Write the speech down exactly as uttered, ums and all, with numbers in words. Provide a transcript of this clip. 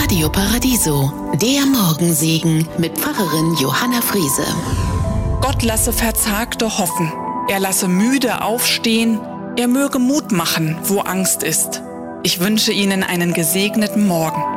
Radio Paradiso, der Morgensegen mit Pfarrerin Johanna Friese. Gott lasse Verzagte hoffen, er lasse Müde aufstehen, er möge Mut machen, wo Angst ist. Ich wünsche Ihnen einen gesegneten Morgen.